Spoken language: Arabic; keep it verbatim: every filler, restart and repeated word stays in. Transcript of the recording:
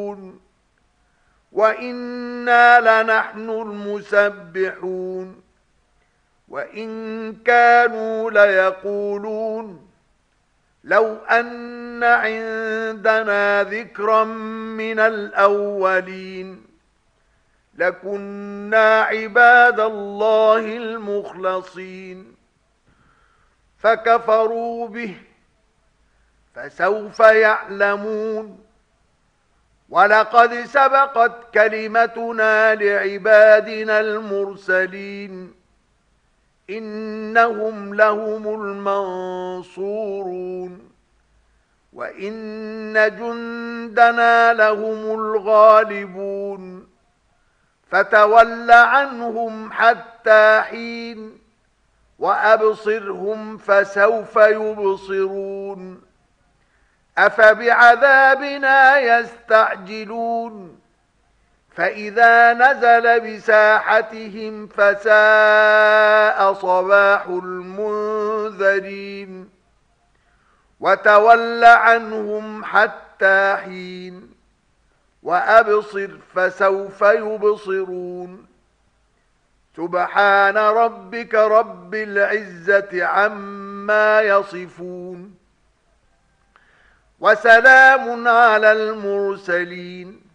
يسبحون وإنا لنحن المسبحون وإن كانوا ليقولون لو أن عندنا ذكرا من الأولين لكنا عباد الله المخلصين فكفروا به فسوف يعلمون ولقد سبقت كلمتنا لعبادنا المرسلين إنهم لهم المنصورون وإن جندنا لهم الغالبون فتول عنهم حتى حين وأبصرهم فسوف يبصرون أفبعذابنا يستعجلون فإذا نزل بساحتهم فساء صباح المنذرين وتول عنهم حتى حين وأبصر فسوف يبصرون سبحان ربك رب العزة عما يصفون وسلام على المرسلين